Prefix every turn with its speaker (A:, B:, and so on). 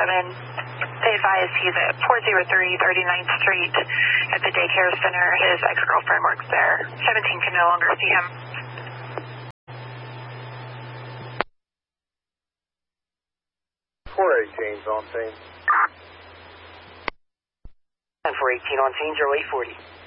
A: They advise he's at 403 39th Street at the daycare center. His ex-girlfriend works there. 17 can no longer see him.
B: 418's on scene.
C: 418 on scene, 0840.